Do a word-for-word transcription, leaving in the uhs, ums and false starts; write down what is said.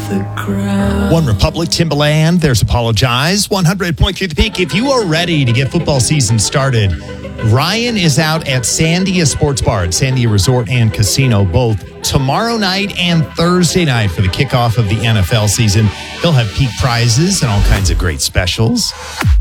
the ground. One Republic, Timbaland, there's Apologize. one hundred point three The Peak. If you are ready to get football season started, Ryan is out at Sandia Sports Bar at Sandia Resort and Casino both tomorrow night and Thursday night for the kickoff of the N F L season. They'll have peak prizes and all kinds of great specials.